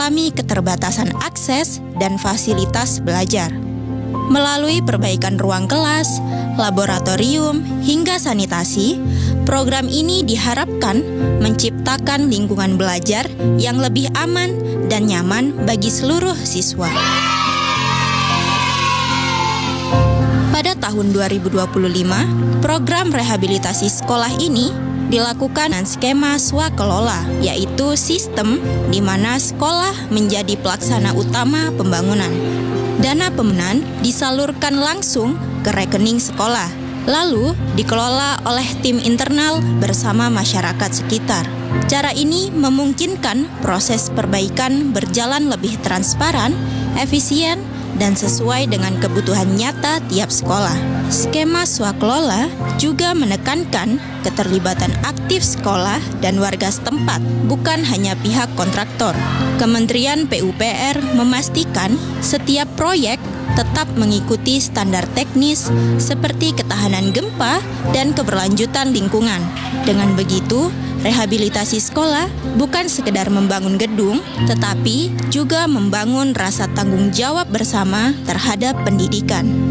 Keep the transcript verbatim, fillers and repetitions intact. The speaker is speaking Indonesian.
mengalami keterbatasan akses dan fasilitas belajar. Melalui perbaikan ruang kelas, laboratorium, hingga sanitasi, program ini diharapkan menciptakan lingkungan belajar yang lebih aman dan nyaman bagi seluruh siswa. Pada tahun dua ribu dua puluh lima, program rehabilitasi sekolah ini dilakukan dengan skema swakelola, yaitu sistem di mana sekolah menjadi pelaksana utama pembangunan. Dana pembangunan disalurkan langsung ke rekening sekolah, lalu dikelola oleh tim internal bersama masyarakat sekitar. Cara ini memungkinkan proses perbaikan berjalan lebih transparan, efisien, dan sesuai dengan kebutuhan nyata tiap sekolah. Skema swakelola juga menekankan keterlibatan aktif sekolah dan warga setempat, bukan hanya pihak kontraktor. Kementerian P U P R memastikan setiap proyek tetap mengikuti standar teknis seperti ketahanan gempa dan keberlanjutan lingkungan. Dengan begitu, rehabilitasi sekolah bukan sekedar membangun gedung, tetapi juga membangun rasa tanggung jawab bersama terhadap pendidikan.